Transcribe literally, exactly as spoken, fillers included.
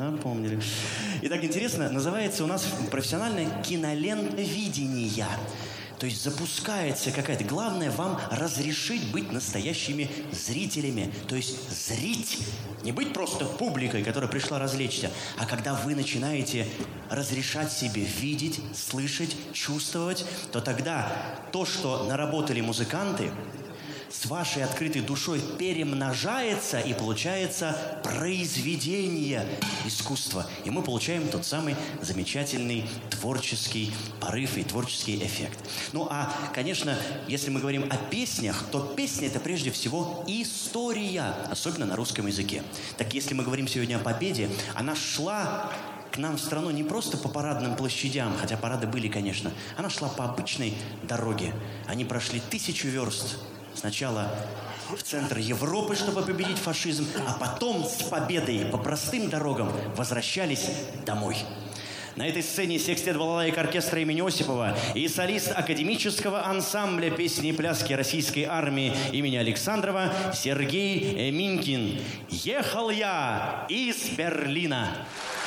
запомнили. Итак, интересно, называется у нас профессиональное кинолентовидение. То есть запускается какая-то... Главное вам разрешить быть настоящими зрителями. То есть зрить. Не быть просто публикой, которая пришла развлечься. А когда вы начинаете разрешать себе видеть, слышать, чувствовать, то тогда то, что наработали музыканты, с вашей открытой душой перемножается и получается произведение искусства. И мы получаем тот самый замечательный творческий порыв и творческий эффект. Ну а, конечно, если мы говорим о песнях, то песня – это прежде всего история, особенно на русском языке. Так если мы говорим сегодня о победе, она шла к нам в страну не просто по парадным площадям, хотя парады были, конечно. Она шла по обычной дороге. Они прошли тысячу верст. Сначала в центр Европы, чтобы победить фашизм, а потом с победой по простым дорогам возвращались домой. На этой сцене секстет балалаек оркестра имени Осипова и солист академического ансамбля песни и пляски российской армии имени Александрова Сергей Минкин. «Ехал я из Берлина».